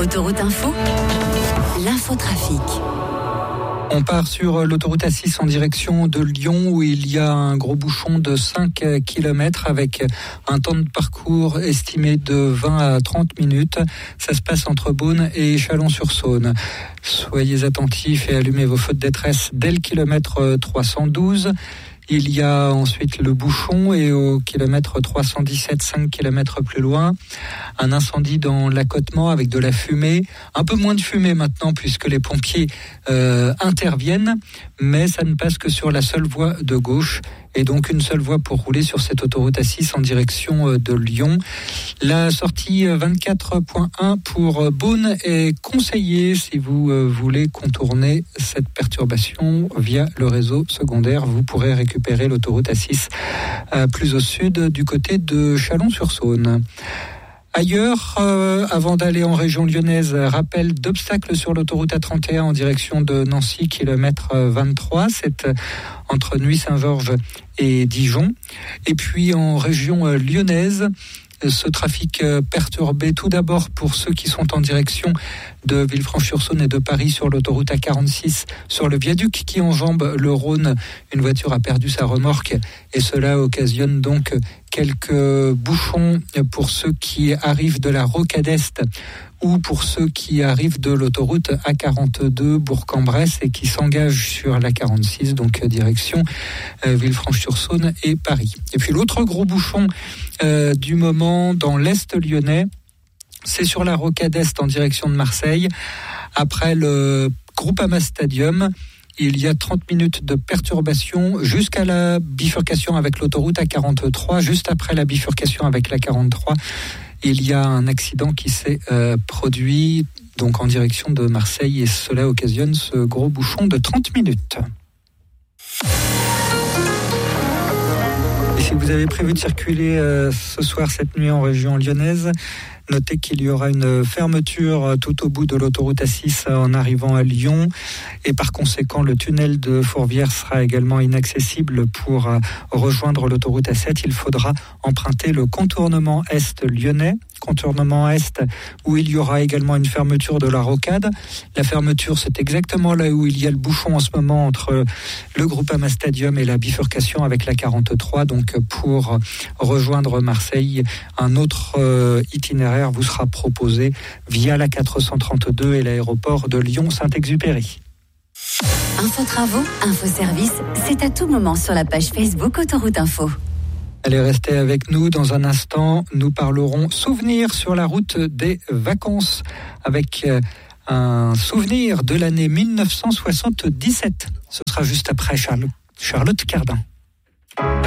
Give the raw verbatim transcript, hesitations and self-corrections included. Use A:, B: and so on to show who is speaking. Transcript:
A: Autoroute Info, l'infotrafic.
B: On part sur l'autoroute A six en direction de Lyon où il y a un gros bouchon de cinq kilomètres avec un temps de parcours estimé de vingt à trente minutes. Ça se passe entre Beaune et Chalon-sur-Saône. Soyez attentifs et allumez vos feux de détresse dès le kilomètre trois cent douze. Il y a ensuite le bouchon et au kilomètre trois cent dix-sept, cinq kilomètres plus loin, un incendie dans l'accotement avec de la fumée. Un peu moins de fumée maintenant puisque les pompiers euh, interviennent, mais ça ne passe que sur la seule voie de gauche et donc une seule voie pour rouler sur cette autoroute A six en direction de Lyon. La sortie vingt-quatre point un pour Beaune est conseillée si vous voulez contourner cette perturbation via le réseau secondaire. Vous pourrez récupérer l'autoroute A six euh, plus au sud du côté de Chalon-sur-Saône. Ailleurs, euh, avant d'aller en région lyonnaise, rappel d'obstacles sur l'autoroute A trente et un en direction de Nancy, kilomètre vingt-trois, c'est euh, entre Nuits-Saint-Georges et Dijon. Et puis en région euh, lyonnaise, ce trafic perturbé tout d'abord pour ceux qui sont en direction de Villefranche-sur-Saône et de Paris sur l'autoroute A quarante-six, sur le viaduc qui enjambe le Rhône. Une voiture a perdu sa remorque et cela occasionne donc quelques bouchons pour ceux qui arrivent de la Rocade Est ou pour ceux qui arrivent de l'autoroute A quarante-deux Bourg-en-Bresse et qui s'engagent sur la quarante-six, donc direction euh, Villefranche-sur-Saône et Paris. Et puis l'autre gros bouchon euh, du moment dans l'Est lyonnais, c'est sur la Rocade Est en direction de Marseille. Après le Groupama Stadium, il y a trente minutes de perturbation jusqu'à la bifurcation avec l'autoroute A quarante-trois. Juste après la bifurcation avec la quarante-trois, il y a un accident qui s'est euh, produit donc en direction de Marseille et cela occasionne ce gros bouchon de trente minutes. Et si vous avez prévu de circuler euh, ce soir, cette nuit en région lyonnaise, notez qu'il y aura une fermeture tout au bout de l'autoroute A six en arrivant à Lyon et par conséquent le tunnel de Fourvière sera également inaccessible pour rejoindre l'autoroute A sept. Il faudra emprunter le contournement est lyonnais, contournement est où il y aura également une fermeture de la Rocade. La fermeture, c'est exactement là où il y a le bouchon en ce moment entre le Groupama Stadium et la bifurcation avec la quarante-trois. Donc pour rejoindre Marseille, un autre euh, itinéraire vous sera proposé via la quatre cent trente-deux et l'aéroport de Lyon-Saint-Exupéry.
A: Info travaux, info service, c'est à tout moment sur la page Facebook Autoroute Info.
B: Allez, restez avec nous. Dans un instant, nous parlerons souvenirs sur la route des vacances avec un souvenir de l'année dix-neuf cent soixante-dix-sept. Ce sera juste après Charles, Charlotte Cardin.